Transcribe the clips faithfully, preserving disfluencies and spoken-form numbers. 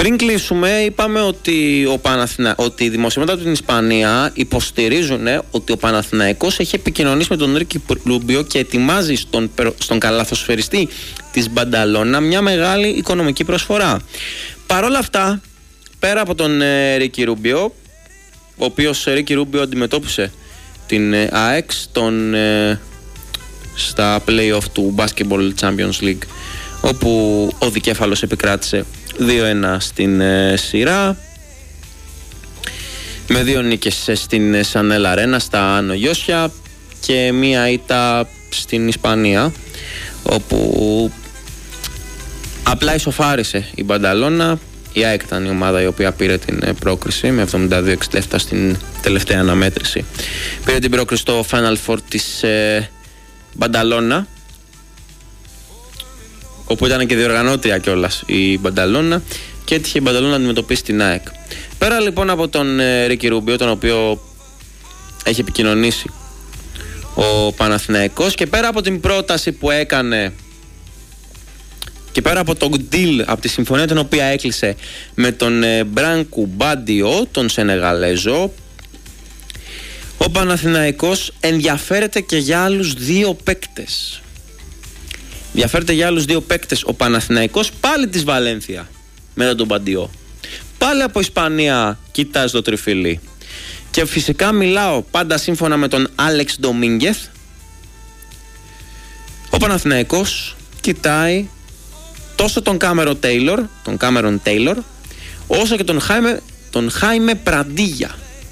Πριν κλείσουμε, είπαμε ότι, ο Παναθηνα... ότι οι δημοσιεύματα από την Ισπανία υποστηρίζουν ότι ο Παναθηναϊκός έχει επικοινωνήσει με τον Ρίκι Ρούμπιο και ετοιμάζει στον, στον καλαθοσφαιριστή της Μπανταλώνα μια μεγάλη οικονομική προσφορά. Παρ' όλα αυτά, πέρα από τον Ρίκι Ρούμπιο, ο οποίος Ρίκι Ρούμπιο αντιμετώπισε την ΑΕΚ στον, στα play-off του Basketball Champions League, όπου ο δικέφαλος επικράτησε δύο ένα στην ε, σειρά, με δύο νίκες στην Σανέλ Αρένα στα Άνω Γιώσια και μία ήττα στην Ισπανία, όπου απλά ισοφάρισε η Μπανταλώνα. Η ΑΕΚ ήταν η ομάδα η οποία πήρε την πρόκριση με εβδομήντα δύο εξήντα επτά στην τελευταία αναμέτρηση. Πήρε την πρόκριση στο Final Four της ε, Μπανταλώνα, όπου ήταν και διοργανώτρια κιόλας η Μπανταλώνα, και έτυχε η Μπανταλώνα να αντιμετωπίσει την ΑΕΚ. Πέρα λοιπόν από τον ε, Ρίκι Ρούμπιο, τον οποίο έχει επικοινωνήσει ο Παναθηναϊκός, και πέρα από την πρόταση που έκανε και πέρα από το deal, από τη συμφωνία την οποία έκλεισε με τον ε, Μπράνκου Μπάντιο, τον Σενεγαλέζο, ο Παναθηναϊκός ενδιαφέρεται και για άλλους δύο παίκτες. Ενδιαφέρεται για άλλους δύο παίκτες ο Παναθηναϊκός, πάλι της Βαλένθια μετά τον Μπαντιό. Πάλι από Ισπανία κοιτάζει το τριφύλι. Και φυσικά μιλάω πάντα σύμφωνα με τον Άλεξ Ντομίνγκεθ. Ο Παναθηναϊκός κοιτάει τόσο τον Κάμερον Τέιλορ, τον Κάμερον Τέιλορ, όσο και τον Χάιμε, τον Χάιμε Πραντίγια.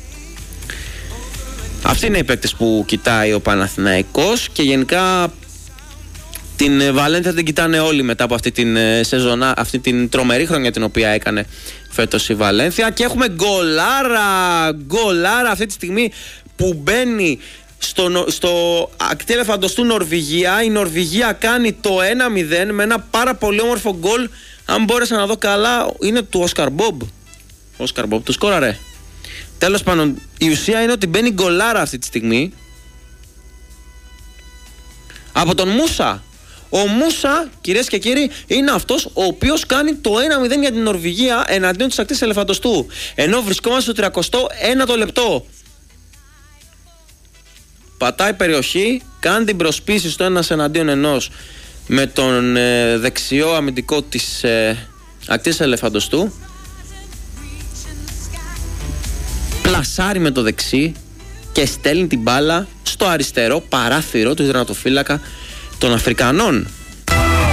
Αυτοί είναι οι παίκτες που κοιτάει ο Παναθηναϊκός, και γενικά την Βαλένθια την κοιτάνε όλοι μετά από αυτή την σεζονά, αυτή την τρομερή χρονιά την οποία έκανε φέτος η Βαλένθια. Και έχουμε γκολάρα, γκολάρα αυτή τη στιγμή που μπαίνει στο, στο ακτή ελεφαντοστού Νορβηγία. Η Νορβηγία κάνει το ένα μηδέν με ένα πάρα πολύ όμορφο γκολ. Αν μπόρεσα να δω καλά, είναι του Όσκαρ Μπομπ. Όσκαρ Μπομπ, του σκόραρε. Τέλος πάντων, η ουσία είναι ότι μπαίνει γκολάρα αυτή τη στιγμή από τον Μούσα. Ο Μούσα, κυρίες και κύριοι, είναι αυτός ο οποίος κάνει το ένα μηδέν για την Νορβηγία εναντίον της ακτής ελεφαντοστού, ενώ βρισκόμαστε στο τριακοστό ένατο λεπτό. Πατάει περιοχή, κάνει την προσπίση στο ένας εναντίον ενός με τον ε, δεξιό αμυντικό της ε, ακτής ελεφαντοστού, πλασάρει με το δεξί και στέλνει την μπάλα στο αριστερό παράθυρο του τερματοφύλακα των Αφρικανών.